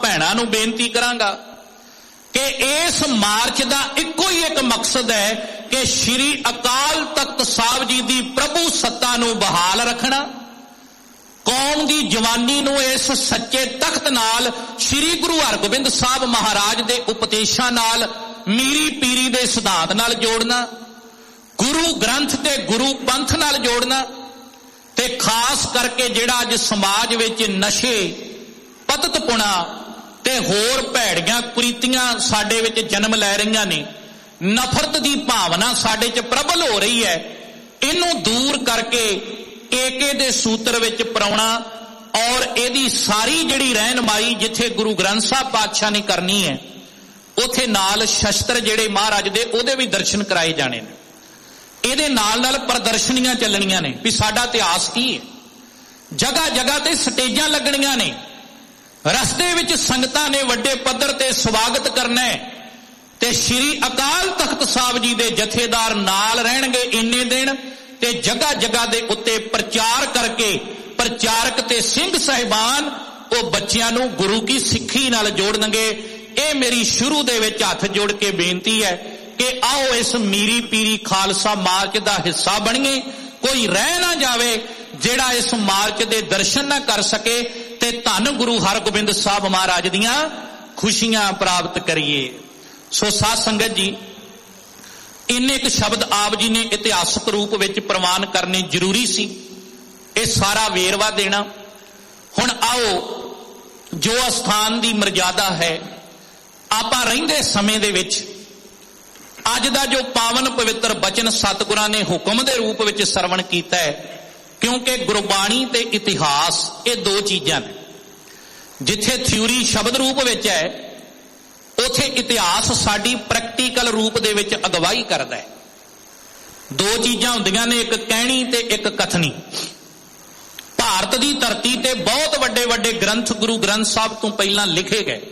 भैणां नूं बेनती करांगा कि इस मार्च का इक्को ही एक मकसद है कि श्री अकाल तख्त साहब जी की प्रभु सत्ता नूं बहाल रखना, कौम की जवानी नूं इस सच्चे तख्त नाल श्री गुरु हरगोबिंद साहब महाराज के उपदेशां नाल मीरी पीरी के सिद्धांत नाल जोड़ना, गुरु ग्रंथ ते गुरु पंथ नाल जोड़ना, ते खास करके जिहड़ा अज समाज विच नशे पततपुणा ते होर भैड़ियां कुरीतियां साडे विच जन्म लै रहीआं ने, नफरत की भावना साडे च प्रबल हो रही है, इनू दूर करके एके दे सूत्र विच पराउणा और इहदी सारी जिहड़ी रहनुमाई जिथे गुरु ग्रंथ साहब पातशाह ने करनी है, उथे नाल शस्त्र जिहड़े महाराज दे उहदे भी दर्शन कराए जाने ने, इहदे नाल नाल प्रदर्शनियां चलणियां ने भी साडा इतिहास की है, जगह जगह ते स्टेजां लगणियां ने, रस्ते विच संगतां ने वड्डे पद्धर ते स्वागत करना है, ते श्री अकाल तख्त साहब जी दे जथेदार नाल रहणगे इन्ने दिन, ते जगह जगह दे उत्ते प्रचार करके प्रचारक ते सिंह साहिबान वो बच्चियां नूं गुरु की सिक्खी नाल जोड़नगे। ये मेरी शुरू दे विच हथ जोड़ के बेनती है कि आओ इस मीरी पीरी खालसा मार्च का हिस्सा बणीए, कोई रह ना जावे जिहड़ा इस मार्च के दर्शन ना कर सके, ते धन गुरु हरगोबिंद साहब महाराज दियां खुशियां प्राप्त करिए। सो साध संगत जी, इन्ने एक शब्द आप जी ने इतिहासक रूप विच प्रवान करने जरूरी सी, ये सारा वेरवा देना। हुण आओ जो अस्थान की मर्यादा है, आपां रहिंदे समय दे विच अज दा जो पावन पवित्र बचन सतगुरां ने हुक्म दे रूप विच सरवण कीता है, क्योंकि गुरबाणी ते इतिहास ये दो चीजां ने, जिथे थ्योरी शब्द रूप विच है उथे इतिहास साडी प्रैक्टिकल रूप दे विच अगवाई करदा है। दो चीजां हुंदियां ने, एक कहणी ते एक कथनी। भारत की धरती ते बहुत वड्डे वड्डे ग्रंथ गुरु ग्रंथ साहब तो पहला लिखे गए,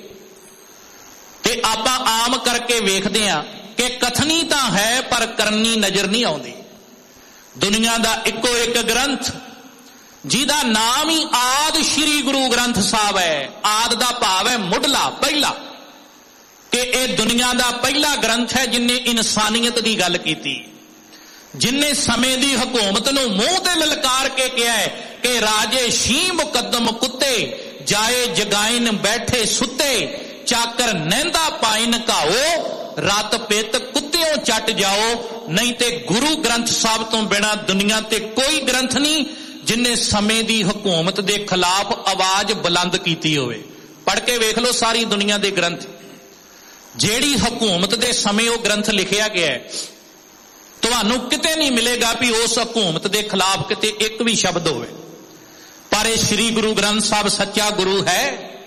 ते आपां आम करके वेखदे हां कि कथनी तां है पर करनी नजर नहीं आउंदी। दुनिया का इक्को एक ग्रंथ जिहदा नाम ही आदि श्री गुरु ग्रंथ साहब है, आदि दा भाव है मुढ़ला पहला, कि यह दुनिया का पहला ग्रंथ है जिन्हें इंसानियत की गल की, जिन्हें समय की हुकूमत नूं मूंह ते ललकार के कहा है कि राजे शी मुकदम कुत्ते जाए जगाइन बैठे सुते, चाकर नैंदा पाइन घाओ रात पित कुत्तियों चट जाओ, नहीं ते गुरु ग्रंथ साहब तो बिना दुनिया ते कोई ग्रंथ नहीं जिन्हें समय की हुकूमत के खिलाफ आवाज बुलंद की होवे। पढ़ के वेख लो सारी दुनिया के ग्रंथ, जेड़ी हुकूमत के समय वो ग्रंथ लिखिया गया है, तुहानू किते नहीं मिलेगा भी उस हुकूमत के खिलाफ किते एक भी शब्द होवे। पर यह श्री गुरु ग्रंथ साहब सच्चा गुरु है।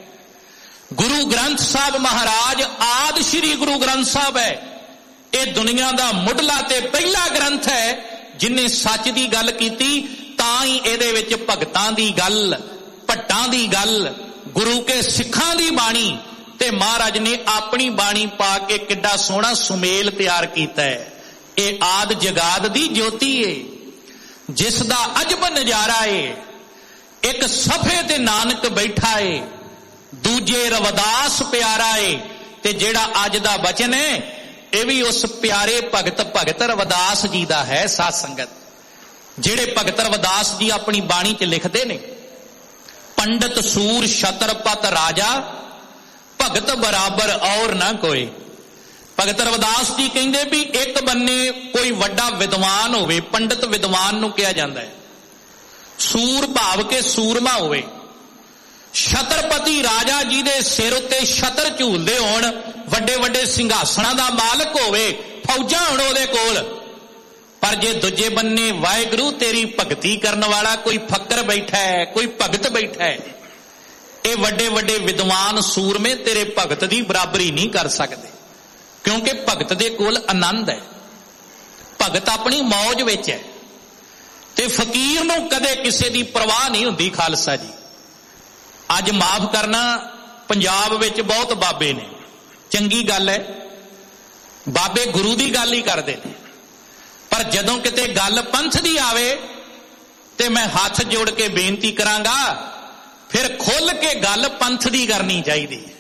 गुरु ग्रंथ साहब महाराज आदि श्री गुरु ग्रंथ साहब है, ये दुनिया का मुढ़ला ते पहला ग्रंथ है जिन्हें सच की गल की, तां ही इहदे विच भगतां दी गल, भट्टां दी गल, गुरु के सिखां दी बाणी ते महाराज ने अपनी बाणी पा के किड्डा सोहना सुमेल तैयार कीता है। ये आद जगाद दी ज्योति है, जिसदा अजब नजारा है। एक सफे ते नानक बैठा है, दूजे रविदास प्यारा है, ते जेड़ा अज दा बचन है यह भी उस प्यारे भगत रविदास जी दा है। साध संगत, जेड़े भगत रविदास जी अपनी बाणी च लिखते ने, पंडित सूर छत्रपत राजा भगत बराबर और ना कोई। भगत रविदास जी कहते भी एक बन्ने कोई वड्डा विद्वान होवे, पंडित विद्वान नूं कहा जाता है, सूर भाव के सूरमा होवे, छत्रपति राजा जी दे सिर उत्ते छत्र झूलदे होण, वड्डे वड्डे सिंघासनां दा मालक होवे, फौजां होण उहदे कोल, पर जे दूजे बन्ने वाहिगुरू तेरी भगती करन वाला कोई फक्कर बैठा है, कोई भगत बैठा है, ये वड्डे वड्डे विद्वान सूरमे तेरे भगत की बराबरी नहीं कर सकते, क्योंकि भगत दे कोल आनंद है। भगत अपनी मौज विच है, ते फकीर नूं कदे किसे दी परवाह नहीं हुंदी। खालसा जी, अज माफ करना, पंजाब विच बहुत बाबे ने, चंगी गल है, बाबे गुरु की गल ही करते हैं, पर जदों किते गल पंथ दी आवे ते मैं हाथ जोड़ के बेनती करांगा, फिर खुल के गल पंथ दी करनी चाहिए।